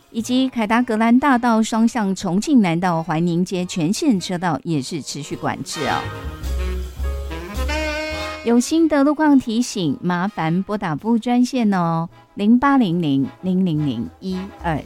以及凯达格兰大道双向重庆南到怀宁街全线车道也是持续管制哦。有新的路况提醒，麻烦拨打服务专线哦，0800-000-123。